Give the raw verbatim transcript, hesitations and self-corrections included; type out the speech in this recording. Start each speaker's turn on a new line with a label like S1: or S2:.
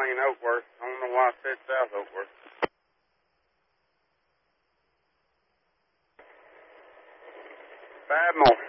S1: between Oakworth. I don't know why I said South Oakworth. Five more.